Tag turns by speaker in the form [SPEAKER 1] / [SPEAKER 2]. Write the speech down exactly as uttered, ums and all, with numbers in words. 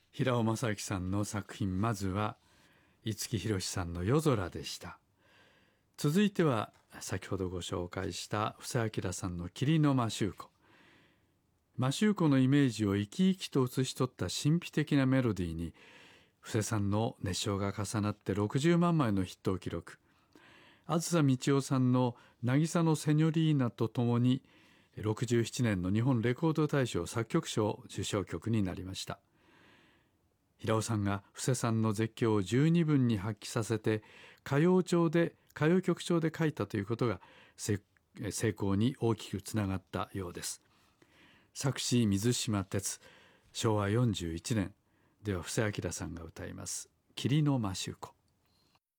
[SPEAKER 1] 平尾正明さんの作品、まずは五木ひろしさんの夜空でした。続いては先ほどご紹介した布施明さんの霧の摩周湖。摩周湖のイメージを生き生きと写し取った神秘的なメロディーに、布施さんの熱唱が重なってろくじゅうまんまいのヒットを記録。あずさみちおさんの渚のセニョリーナとともにろくじゅうななねんの日本レコード大賞作曲賞受賞曲になりました。平尾さんが布施さんの絶叫を十二分に発揮させて歌謡調で歌謡曲調で書いたということが成功に大きくつながったようです。作詞水島哲、しょうわよんじゅういちねん。では布施明さんが歌います霧の摩周湖。